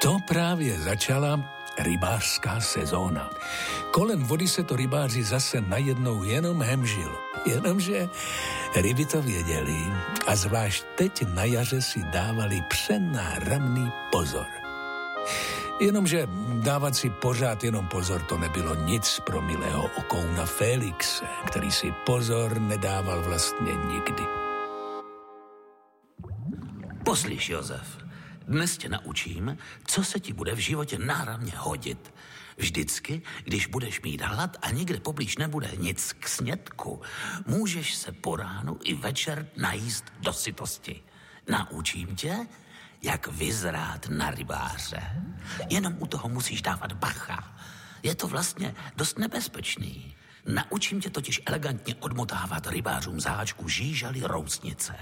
To právě začala rybářská sezóna. Kolem vody se to rybáři zase najednou jenom hemžilo. Jenomže ryby to věděli a zvlášť teď na jaře si dávali přenáramný pozor. Jenomže dávat si pořád jenom pozor to nebylo nic pro milého okouna Félixe, který si pozor nedával vlastně nikdy. Poslyš, Josef, dnes tě naučím, co se ti bude v životě náramně hodit. Vždycky, když budeš mít hlad a nikde poblíž nebude nic k snědku, můžeš se po ránu i večer najíst do sytosti. Naučím tě, jak vyzrát na rybáře. Jenom u toho musíš dávat bacha. Je to vlastně dost nebezpečný. Naučím tě totiž elegantně odmotávat rybářům z háčku žížaly rousnice.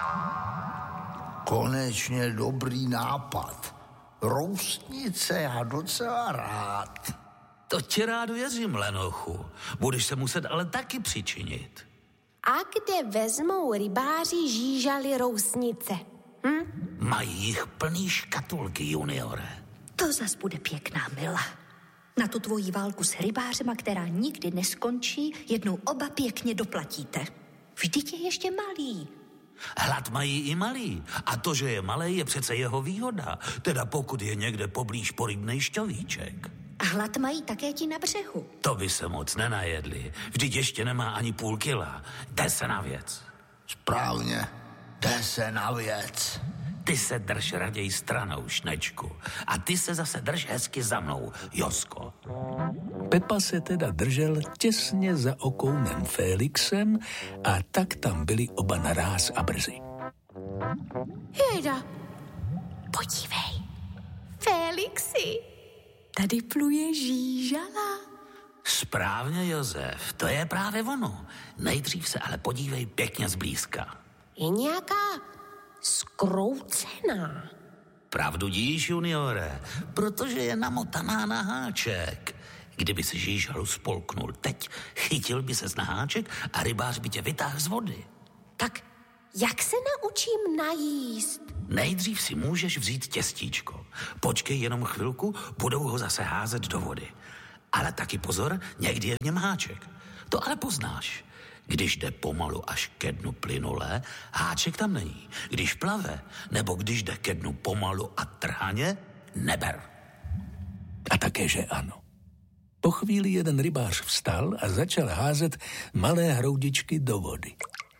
Konečně dobrý nápad. Rousnice já docela rád. To ti rád věřím, Lenochu. Budeš se muset ale taky přičinit. A kde vezmou rybáři žížaly rousnice? Mají jich plný škatulky, juniore. To zas bude pěkná mila. Na tu tvoji válku s rybářema, která nikdy neskončí, jednou oba pěkně doplatíte. Vždyť je ještě malý. Hlad mají i malý. A to, že je malej, je přece jeho výhoda. Teda pokud je někde poblíž porybnej šťovíček. A hlad mají také ti na břehu. To by se moc nenajedli. Vždyť ještě nemá ani půl kila. Jde se na věc. Správně, jde se na věc. Ty se drž raději stranou, Šnečku. A ty se zase drž hezky za mnou, Josko. Pepa se teda držel těsně za okounem Félixem a tak tam byli oba naráz a brzy. Jejda, podívej, Félixi, Tady pluje žížala. Správně, Josef, to je právě ono. Nejdřív se ale podívej pěkně zblízka. je nějaká zkroucená. Pravdu díš, juniore, protože je namotaná na háček. Kdyby si žížalu spolknul teď, chytil by ses na háček a rybář by tě vytáhl z vody. Tak jak se naučím najíst? Nejdřív si můžeš vzít těstíčko. Počkej jenom chvilku, budou ho zase házet do vody. Ale taky pozor, někdy je v něm háček. To ale poznáš. Když jde pomalu až ke dnu plynule, háček tam není. Když plave, nebo když jde ke dnu pomalu a trhaně, neber. A také, že ano. Po chvíli jeden rybář vstal a začal házet malé hroudičky do vody.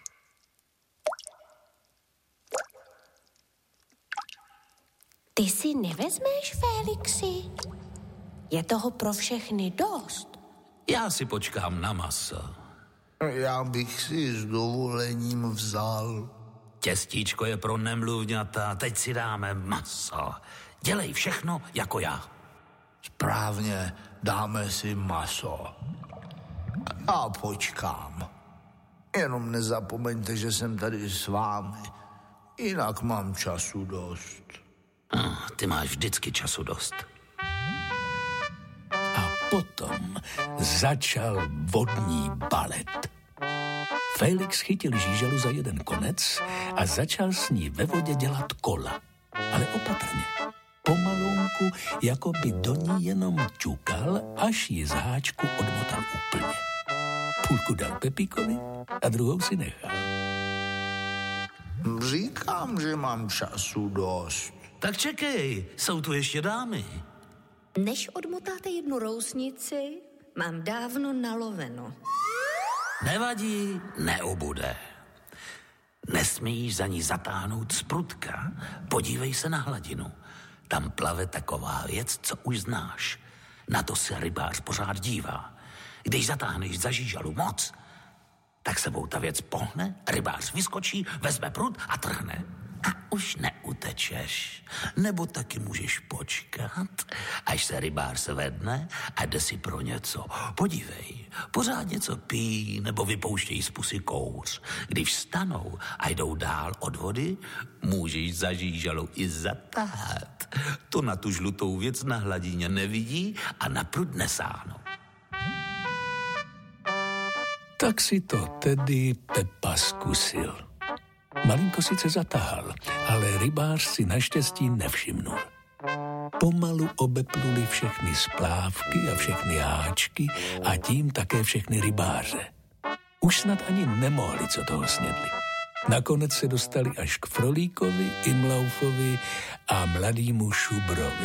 Ty si nevezmeš, Félixi? Je toho pro všechny dost. Já si počkám na maso. Já bych si s dovolením vzal. Těstíčko je pro nemluvňata, teď si dáme maso. Dělej všechno jako já. Správně, dáme si maso. Já počkám. Jenom nezapomeňte, že jsem tady s vámi. Jinak mám času dost. Ty máš vždycky času dost. A potom začal vodní balet. Félix chytil žížalu za jeden konec a začal s ní ve vodě dělat kola. Ale opatrně. Pomalonku, jako by do ní jenom ťukal, až ji z háčku odmotal úplně. Půlku dal Pepíkovi a druhou si nechal. Říkám, že mám času dost. Tak čekej, jsou tu ještě dámy. Než odmotáte jednu rousnici, mám dávno naloveno. Nevadí, neubude. Nesmíš za ní zatáhnout z prutka. Podívej se na hladinu. Tam plave taková věc, co už znáš. Na to se rybář pořád dívá. Když zatáhneš za žížalu moc, tak sebou ta věc pohne, rybář vyskočí, vezme prut a trhne. A už neutečeš. Nebo taky můžeš počkat, až se rybář zvedne a jde si pro něco. Podívej, pořád něco pijí nebo vypouštějí z pusy kouř. Když vstanou a jdou dál od vody, můžeš za žížalu i zatáhat. To na tu žlutou věc na hladině nevidí a na prut nesáhnou. Tak si to tedy Pepa zkusil. Malinko sice zatáhl, ale rybář si naštěstí nevšimnul. Pomalu obepluli všechny splávky a všechny háčky a tím také všechny rybáře. Už snad ani nemohli, co toho snědli. Nakonec se dostali až k Frolíkovi, Imlaufovi a mladýmu Šubrovi.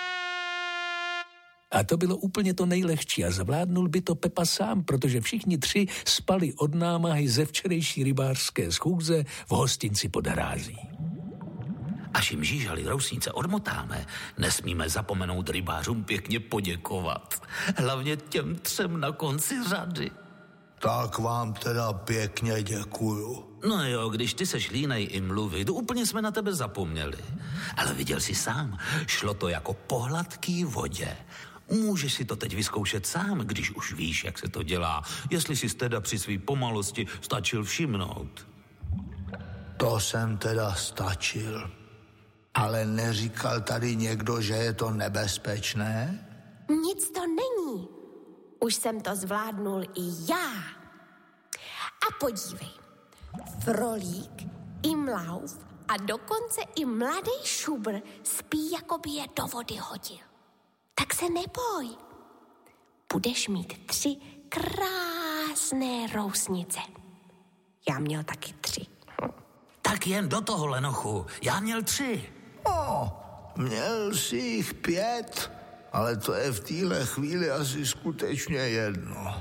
A to bylo úplně to nejlehčí a zvládnul by to Pepa sám, protože všichni tři spali od námahy ze včerejší rybářské schůze v hostinci pod hrází. Až jim žížali rousnice odmotáme, nesmíme zapomenout rybářům pěkně poděkovat. Hlavně těm třem na konci řady. Tak vám teda pěkně děkuju. No jo, když ty seš línej i mluvit, úplně jsme na tebe zapomněli. Ale viděl jsi sám, šlo to jako po hladký vodě. Můžeš si to teď vyzkoušet sám, když už víš, jak se to dělá, jestli si teda při své pomalosti stačil všimnout. To jsem teda stačil. Ale neříkal tady někdo, že je to nebezpečné? Nic to není. Už jsem to zvládnul i já. A podívej, Frolík, Imlauf a dokonce i mladý Šubr spí, jako by je do vody hodil. Tak se neboj. Budeš mít 3 krásné rousnice. Já měl taky 3. Tak jen do toho, Lenochu. Já měl 3. Měl jsi jich 5, ale to je v téhle chvíli asi skutečně jedno.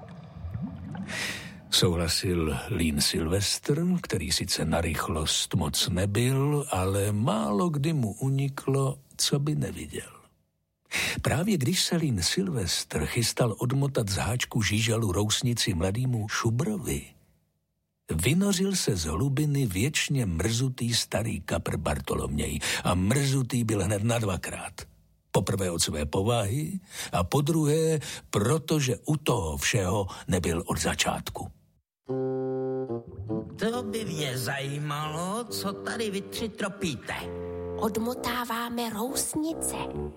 Souhlasil Lín Silvestr, který sice na rychlost moc nebyl, ale málo kdy mu uniklo, co by neviděl. Právě když se Lín Silvestr chystal odmotat z háčku žížalu rousnici mladýmu Šubrovi, vynořil se z hlubiny věčně mrzutý starý kapr Bartoloměj a mrzutý byl hned na 2krát. Poprvé od své povahy a podruhé, protože u toho všeho nebyl od začátku. To by mě zajímalo, co tady vy 3 tropíte. Odmotáváme rousnice.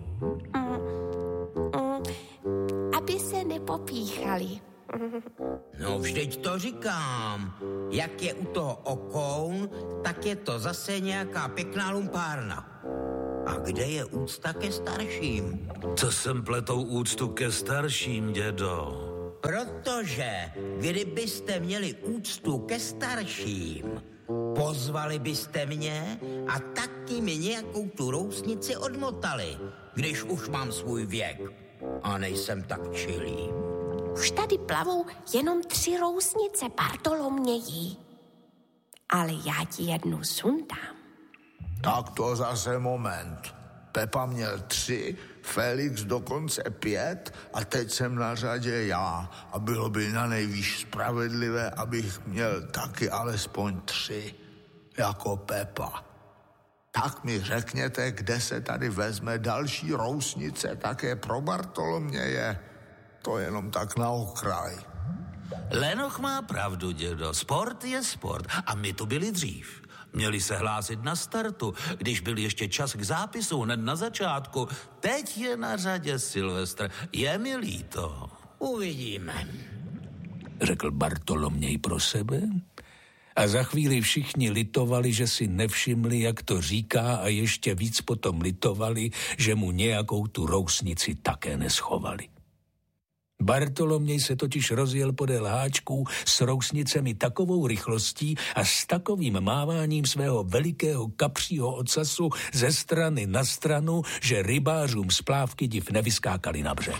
Aby se nepopíchali. No vždyť to říkám. Jak je u toho okoun, tak je to zase nějaká pěkná lumpárna. A kde je úcta ke starším? Co sem pletou úctu ke starším, dědo? Protože kdybyste měli úctu ke starším, pozvali byste mě a taky mi nějakou tu rousnici odmotali, když už mám svůj věk a nejsem tak čilý. Už tady plavou jenom 3 rousnice, Bartoloměji. Ale já ti jednu sundám. Tak to zase moment. Pepa měl 3, Felix dokonce 5 a teď jsem na řadě já. A bylo by na nejvýš spravedlivé, abych měl taky alespoň 3, jako Pepa. Tak mi řekněte, kde se tady vezme další rousnice také pro Bartoloměje. To jenom tak na okraj. Lenoch má pravdu, dědo. Sport je sport. A my tu byli dřív. Měli se hlásit na startu, když byl ještě čas k zápisu hned na začátku. Teď je na řadě Silvestr. Je mi líto. Uvidíme, řekl Bartoloměj pro sebe. A za chvíli všichni litovali, že si nevšimli, jak to říká, a ještě víc potom litovali, že mu nějakou tu rousnici také neschovali. Bartoloměj se totiž rozjel podél háčků s rousnicemi takovou rychlostí a s takovým máváním svého velikého kapřího ocasu ze strany na stranu, že rybářům z plávky div nevyskákali na břeh.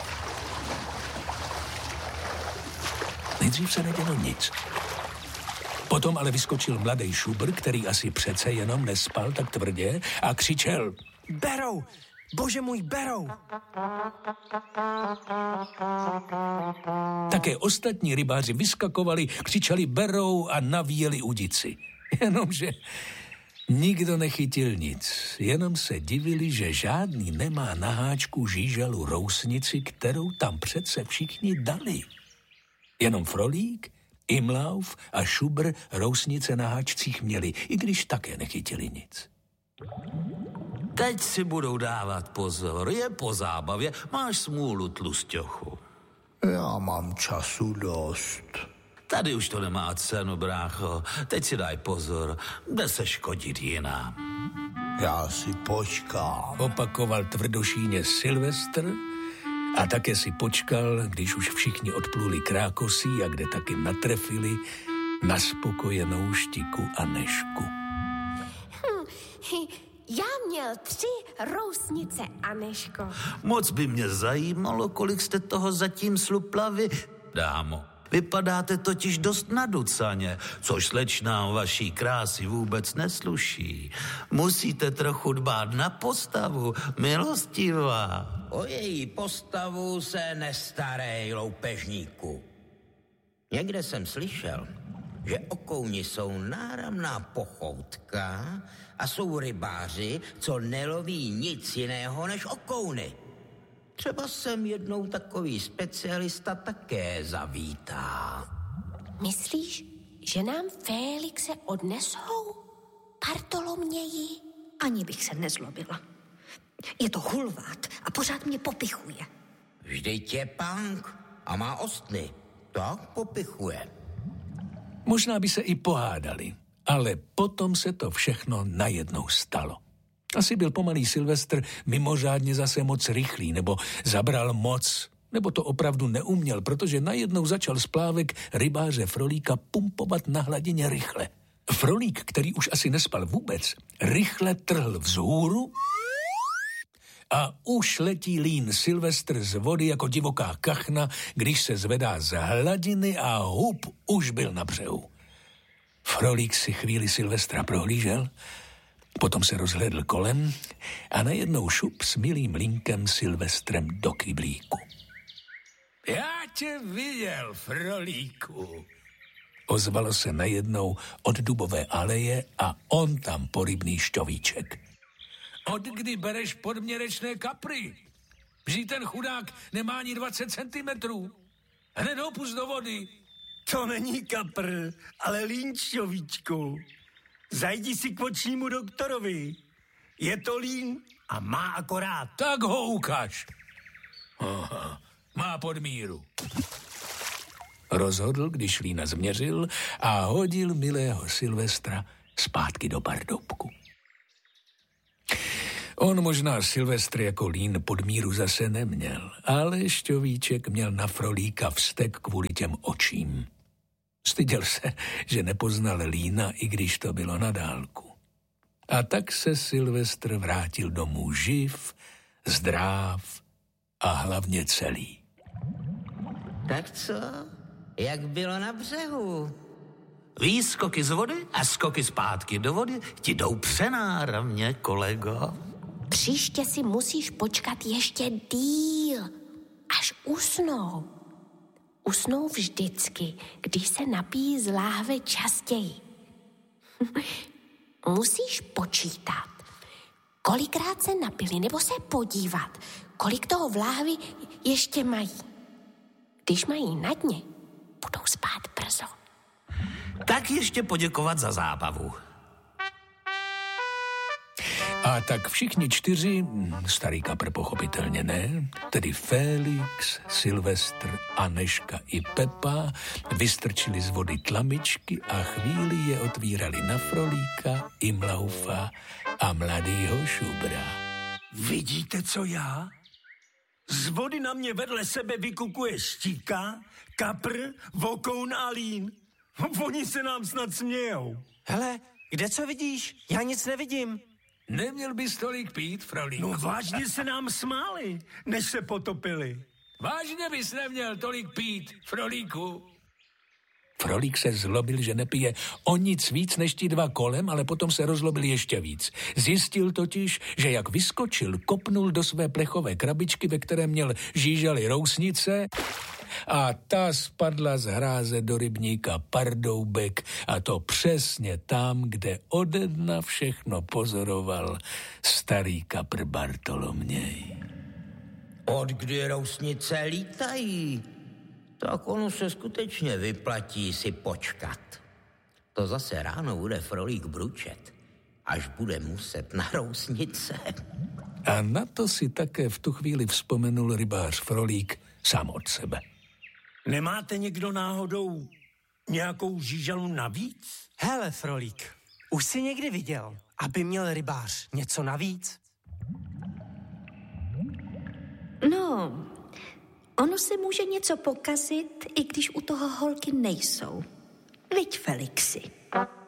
Nejdřív se nedělo nic. Potom ale vyskočil mladý Šubr, který asi přece jenom nespal tak tvrdě, a křičel: Berou! Bože můj, berou! Také ostatní rybáři vyskakovali, křičeli berou a navíjeli udici. Jenomže nikdo nechytil nic, jenom se divili, že žádný nemá na háčku žížalu rousnici, kterou tam přece všichni dali. Jenom Frolík, Imlauf a Šubr rousnice na háčcích měli, i když také nechytili nic. Teď si budou dávat pozor, je po zábavě, máš smůlu, tlusťochu. Já mám času dost. Tady už to nemá cenu, brácho, teď si daj pozor, jde se škodit jinam. Já si počkám. Opakoval tvrdošíně Silvestr a také si počkal, když už všichni odpluli Krákosí a kde taky natrefili na spokojenou Štiku a Nežku. Já měl 3 rousnice, Anežko. Moc by mě zajímalo, kolik jste toho zatím slupla vy, dámo. Vypadáte totiž dost naducaně, což slečnám vaší krásy vůbec nesluší. Musíte trochu dbát na postavu, milostivá. O její postavu se nestarej, loupežníku. Někde jsem slyšel, že okouni jsou náramná pochoutka a jsou rybáři, co neloví nic jiného než okouny. Třeba sem jednou takový specialista také zavítá. Myslíš, že nám Félixe odnesou, Bartoloměji? Ani bych se nezlobila. Je to hulvát a pořád mě popichuje. Vždyť je pánk a má ostny. Tak popichuje. Možná by se i pohádali, ale potom se to všechno najednou stalo. Asi byl pomalý Silvestr mimořádně zase moc rychlý, nebo zabral moc, nebo to opravdu neuměl, protože najednou začal splávek rybáře Frolíka pumpovat na hladině rychle. Frolík, který už asi nespal vůbec, rychle trhl vzhůru a už letí lín Silvestr z vody jako divoká kachna, když se zvedá z hladiny a hup, už byl na břehu. Frolík si chvíli Silvestra prohlížel, potom se rozhlédl kolem a najednou šup s milým línkem Silvestrem do kyblíku. Já tě viděl, Frolíku, ozvalo se najednou od dubové aleje a on tam porybný šťovíček. Od kdy bereš podměrečné kapry? Vždyť ten chudák nemá ani 20 centimetrů. Hned ho pust do vody. To není kapr, ale lín, šťovíčku. Zajdi si k očnímu doktorovi. Je to lín a má akorát. Tak ho ukaž. Aha, má podmíru. Rozhodl, když lína změřil a hodil milého Silvestra zpátky do bardoubku. On možná Silvestr jako lín podmíru zase neměl, ale šťovíček měl na Frolíka vztek kvůli těm očím. Styděl se, že nepoznal lína, i když to bylo na dálku. A tak se Silvestr vrátil domů živ, zdráv a hlavně celý. Tak co? Jak bylo na břehu? Výskoky z vody a skoky zpátky do vody ti jdou přenáramně, kolego. Příště si musíš počkat ještě díl, až usnou. Usnou vždycky, když se napijí z láhve častěji. Musíš počítat, kolikrát se napili, nebo se podívat, kolik toho v láhvi ještě mají. Když mají na dně, budou spát brzo. Tak ještě poděkovat za zábavu. A tak všichni 4, starý kapr pochopitelně ne, tedy Félix, Silvestr, Anežka i Pepa, vystrčili z vody tlamičky a chvíli je otvírali na Frolíka, Imlaufa a mladýho Šubra. Vidíte, co já? Z vody na mě vedle sebe vykukuje Štíka, kapr, vokoun a lín. Oni se nám snad smějou. Hele, kde co vidíš? Já nic nevidím. Neměl bys tolik pít, Frolíku. No vážně se nám smáli, než se potopili. Vážně bys neměl tolik pít, Frolíku. Frolík se zlobil, že nepije o nic víc než ti 2 kolem, ale potom se rozlobil ještě víc. Zjistil totiž, že jak vyskočil, kopnul do své plechové krabičky, ve které měl žížaly rousnice, a ta spadla z hráze do rybníka Pardoubek, a to přesně tam, kde ode dna všechno pozoroval starý kapr Bartoloměj. Od kdy rousnice lítají, tak ono se skutečně vyplatí si počkat. To zase ráno bude Frolík bručet, až bude muset na rousnice. A na to si také v tu chvíli vzpomenul rybář Frolík sám od sebe. Nemáte někdo náhodou nějakou žížalu navíc? Hele, Frolík, už jsi někdy viděl, aby měl rybář něco navíc? No, ono se může něco pokazit, i když u toho holky nejsou. Viď, Felixi?